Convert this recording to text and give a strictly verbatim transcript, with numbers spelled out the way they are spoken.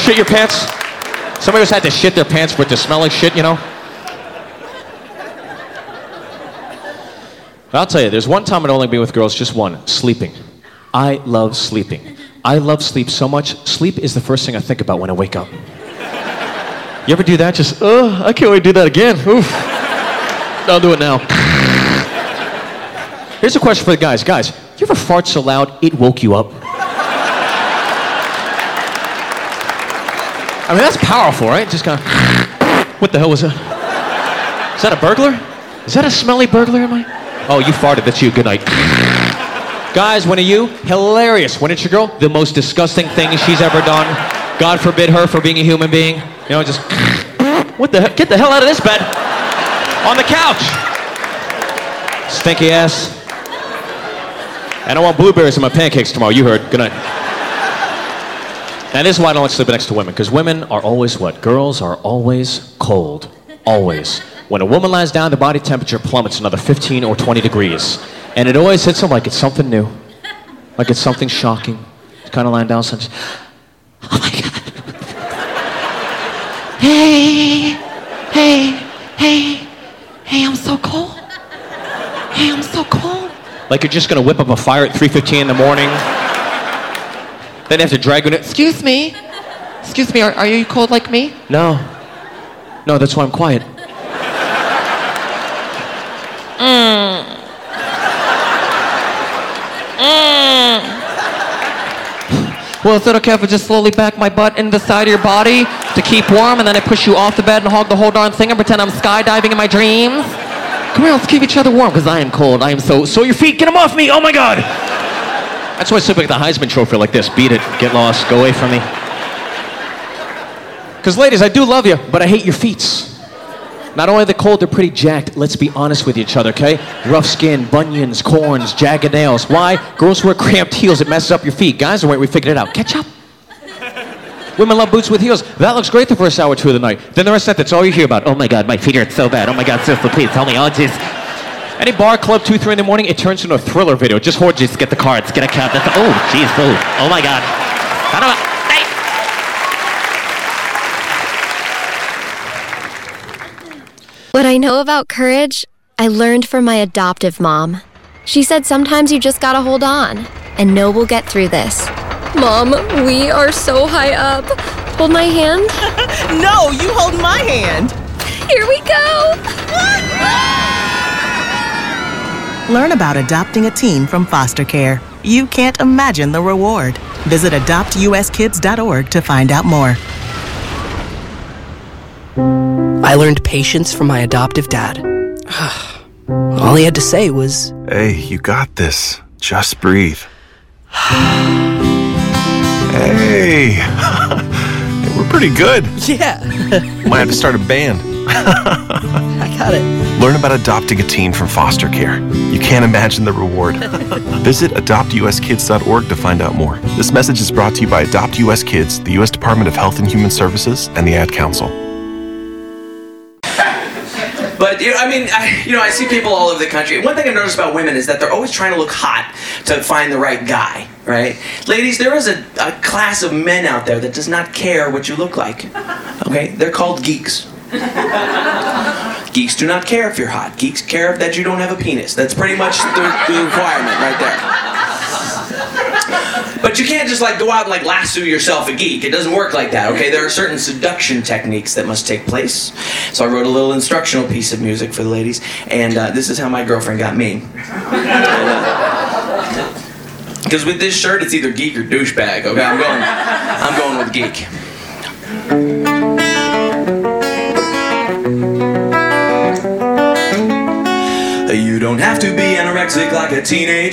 shit your pants? Somebody else had to shit their pants but to smell like shit, you know? I'll tell you, there's one time I'd only be with girls, just one, sleeping. I love sleeping. I love sleep so much, sleep is the first thing I think about when I wake up. You ever do that? Just, oh, I can't wait to do that again. Oof. I'll do it now. Here's a question for the guys. Guys, you ever fart so loud it woke you up? I mean, that's powerful, right? Just kind of, what the hell was that? Is that a burglar? Is that a smelly burglar? Am I? Oh, you farted. That's you. Good night. Guys, when are you? Hilarious. When it's your girl, the most disgusting thing she's ever done. God forbid her for being a human being. You know, just, what the hell? Get the hell out of this bed. On the couch. Stinky ass. And I want blueberries in my pancakes tomorrow. You heard. Good night. And this is why I don't like sleeping next to women, because women are always what? Girls are always cold. Always. When a woman lies down, the body temperature plummets another fifteen or twenty degrees. And it always hits them like it's something new. Like it's something shocking. It's kind of lying down, so just, oh my God. Hey, hey, hey, hey, I'm so cold. Hey, I'm so cold. Like you're just gonna whip up a fire at three fifteen in the morning. Then they have to drag you in. Excuse me. Excuse me, are, are you cold like me? No. No, that's why I'm quiet. Mm. Mm. Well, is it okay if I just slowly back my butt into the side of your body to keep warm, and then I push you off the bed and hog the whole darn thing and pretend I'm skydiving in my dreams? Come here, let's keep each other warm, because I am cold. I am so... So your feet, get them off me! Oh my God! That's why I sleep like the Heisman Trophy like this. Beat it, get lost, go away from me. Because ladies, I do love you, but I hate your feet. Not only are they cold, they're pretty jacked. Let's be honest with each other, okay? Rough skin, bunions, corns, jagged nails. Why? Girls wear cramped heels. It messes up your feet. Guys, wait, we figured it out. Catch up. Women love boots with heels. That looks great the first hour or two of the night. Then the rest of that, that's all you hear about. Oh my God, my feet hurt so bad. Oh my God, sister, please tell me. Oh, jeez. Any bar, club, two, three in the morning, it turns into a Thriller video. Just orgies, get the cards, get a cab. That's, oh, jeez, oh, oh my God. I don't know. What I know about courage, I learned from my adoptive mom. She said sometimes you just gotta hold on and know we'll get through this. Mom, we are so high up. Hold my hand. No, you hold my hand. Here we go. Learn about adopting a teen from foster care. You can't imagine the reward. Visit adopt u s kids dot org to find out more. I learned patience from my adoptive dad. All he had to say was, "Hey, you got this. Just breathe." Hey, we're pretty good. yeah. Might have to start a band. I got it. Learn about adopting a teen from foster care. You can't imagine the reward. Visit adopt u s kids dot org to find out more. This message is brought to you by Adopt U S Kids, the U S Department of Health and Human Services, and the Ad Council. But, you know, I mean, I, you know, I see people all over the country. One thing I've noticed about women is that they're always trying to look hot to find the right guy, right? Ladies, there is a, a class of men out there that does not care what you look like, okay? They're called geeks. Geeks do not care if you're hot. Geeks care that you don't have a penis. That's pretty much the, the requirement right there. But you can't just like go out and like lasso yourself a geek. It doesn't work like that, okay? There are certain seduction techniques that must take place. So I wrote a little instructional piece of music for the ladies, and uh, this is how my girlfriend got me. Because with this shirt, it's either geek or douchebag, okay? I'm going, I'm going with geek. You don't have to be anorexic like a teenage